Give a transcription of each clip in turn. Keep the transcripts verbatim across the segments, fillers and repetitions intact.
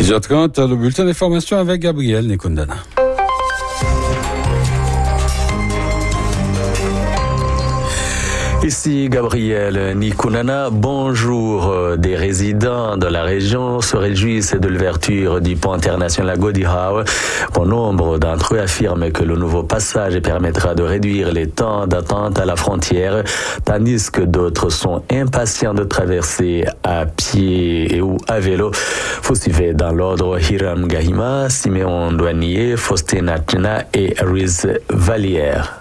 six heures trente, le bulletin d'information avec Gabriel Nekundana. Ici Gabriel Nikunana, bonjour. Des résidents de la région se réjouissent de l'ouverture du pont international Gordie Howe. Bon nombre d'entre eux affirment que le nouveau passage permettra de réduire les temps d'attente à la frontière, tandis que d'autres sont impatients de traverser à pied et ou à vélo. Vous suivez dans l'ordre Hiram Gahima, Siméon Douanier, Faustin Atna et Riz Vallière.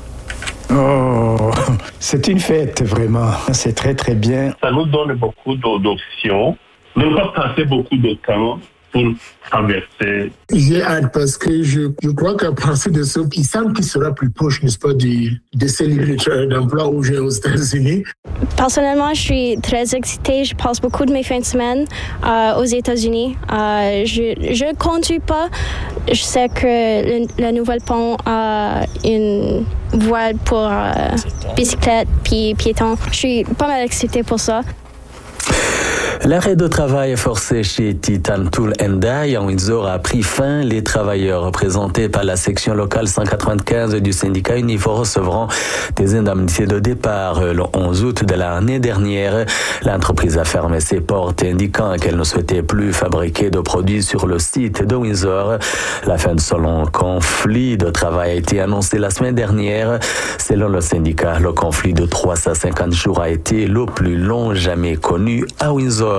Oh, c'est une fête, vraiment. C'est très, très bien. Ça nous donne beaucoup d'options. Nous pas passer beaucoup de temps pour traverser. J'ai hâte parce que je, je crois qu'à partir de ça, il semble qu'il sera plus proche, n'est-ce pas, du, de ces libres d'emploi où j'ai aux États-Unis. Personnellement, je suis très excitée. Je passe beaucoup de mes fins de semaine euh, aux États-Unis. Euh, je ne conduis pas. Je sais que le, le nouvel pont a une voie pour euh, bicyclette puis piétons. Je suis pas mal excitée pour ça. L'arrêt de travail forcé chez Titan Tool and Die en Windsor a pris fin. Les travailleurs représentés par la section locale cent quatre-vingt-quinze du syndicat Unifor recevront des indemnités de départ le onze août de l'année dernière. L'entreprise a fermé ses portes, indiquant qu'elle ne souhaitait plus fabriquer de produits sur le site de Windsor. La fin de ce long conflit de travail a été annoncée la semaine dernière. Selon le syndicat, le conflit de trois cent cinquante jours a été le plus long jamais connu à Windsor.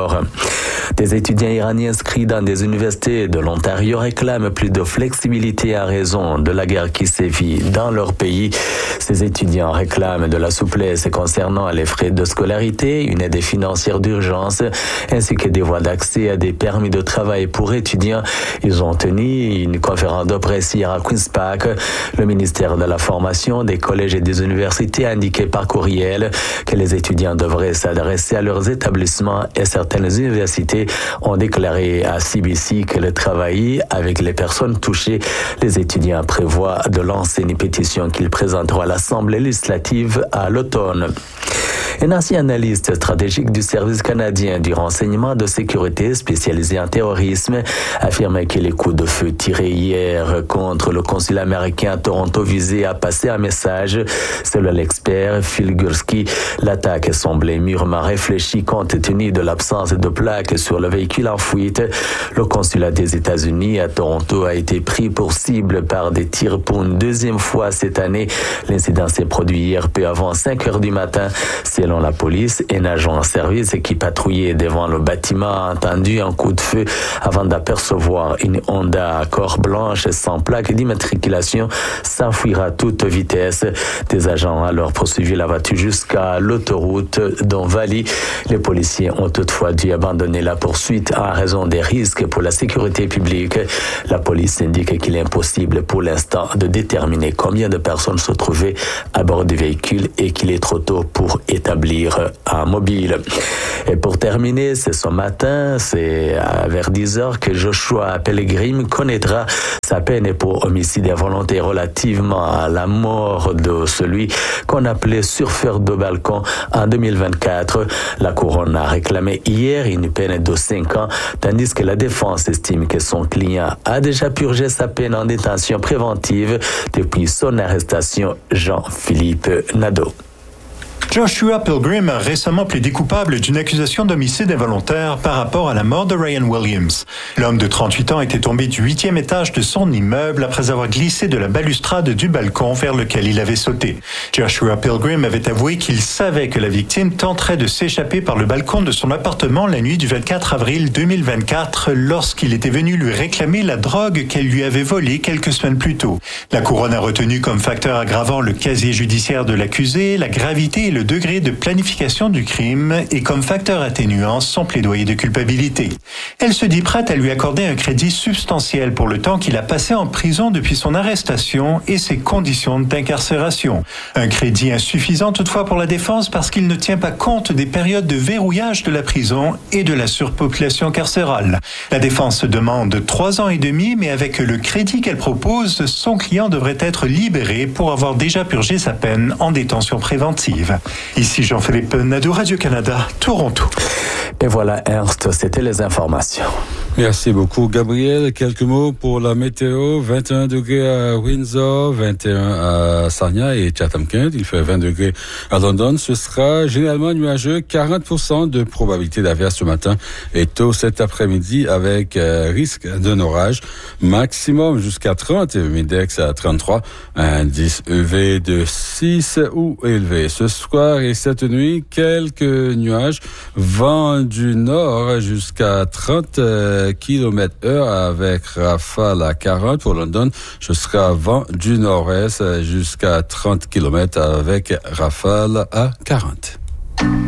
Des étudiants iraniens inscrits dans des universités de l'Ontario réclament plus de flexibilité en raison de la guerre qui sévit dans leur pays. Ces étudiants réclament de la souplesse concernant les frais de scolarité, une aide financière d'urgence, ainsi que des voies d'accès à des permis de travail pour étudiants. Ils ont tenu une conférence de presse hier à Queen's Park. Le ministère de la Formation, des collèges et des universités a indiqué par courriel que les étudiants devraient s'adresser à leurs établissements et certaines universités ont déclaré à C B C que le travail avec les personnes touchées. Les étudiants prévoient de lancer une pétition qu'ils présenteront à l'Assemblée législative à l'automne. Un ancien analyste stratégique du service canadien du renseignement de sécurité spécialisé en terrorisme affirme que les coups de feu tirés hier contre le consulat américain à Toronto visaient à passer un message. Selon l'expert Phil Gursky, l'attaque semblait mûrement réfléchie compte tenu de l'absence de plaques sur le véhicule en fuite. Le consulat des États-Unis à Toronto a été pris pour cible par des tirs pour une deuxième fois cette année. L'incident s'est produit hier peu avant cinq heures du matin. Selon la police, un agent en service qui patrouillait devant le bâtiment a entendu un coup de feu avant d'apercevoir une Honda Accord blanche sans plaque d'immatriculation s'enfuir à toute vitesse. Des agents ont alors poursuivi la voiture jusqu'à l'autoroute Don Valley. Les policiers ont toutefois dû abandonner la poursuite en raison des risques pour la sécurité publique. La police indique qu'il est impossible pour l'instant de déterminer combien de personnes se trouvaient à bord du véhicule et qu'il est trop tôt pour établir un mobile. Et pour terminer, c'est ce matin, c'est vers dix heures que Joshua Pellegrim connaîtra sa peine pour homicide involontaire relativement à la mort de celui qu'on appelait surfeur de balcon en deux mille vingt-quatre. La couronne a réclamé hier une peine de cinq ans, tandis que la défense estime que son client a déjà purgé sa peine en détention préventive depuis son arrestation. Jean-Philippe Nadeau. Joshua Pilgrim a récemment plaidé coupable d'une accusation d'homicide involontaire par rapport à la mort de Ryan Williams. L'homme de trente-huit ans était tombé du huitième étage de son immeuble après avoir glissé de la balustrade du balcon vers lequel il avait sauté. Joshua Pilgrim avait avoué qu'il savait que la victime tenterait de s'échapper par le balcon de son appartement la nuit du vingt-quatre avril deux mille vingt-quatre lorsqu'il était venu lui réclamer la drogue qu'elle lui avait volée quelques semaines plus tôt. La couronne a retenu comme facteur aggravant le casier judiciaire de l'accusé, la gravité et le degré de planification du crime et comme facteur atténuant son plaidoyer de culpabilité. Elle se dit prête à lui accorder un crédit substantiel pour le temps qu'il a passé en prison depuis son arrestation et ses conditions d'incarcération. Un crédit insuffisant toutefois pour la défense parce qu'il ne tient pas compte des périodes de verrouillage de la prison et de la surpopulation carcérale. La défense demande trois ans et demi, mais avec le crédit qu'elle propose, son client devrait être libéré pour avoir déjà purgé sa peine en détention préventive. Ici Jean-Philippe Nadeau, Radio-Canada, Toronto. Et voilà, Ernst, c'était les informations. Merci beaucoup, Gabriel. Quelques mots pour la météo. vingt et un degrés à Windsor, vingt et un à Sarnia et Chatham-Kent. Il fait vingt degrés à London. Ce sera généralement nuageux, quarante pour cent de probabilité d'averse ce matin et tôt cet après-midi avec euh, risque d'un orage. Maximum jusqu'à trente, Midex à trente-trois, indice U V de six ou élevé. Ce soir et cette nuit, quelques nuages, vent du nord jusqu'à trente kilomètres heure avec rafale à quarante pour London. Ce sera vent du nord-est jusqu'à trente kilomètres avec rafale à quarante.